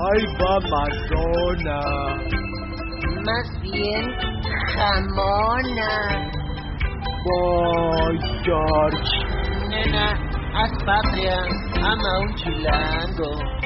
Ahí va Madonna. Más bien, jamona. Voy, George. Nena, haz patria, ama un chilango.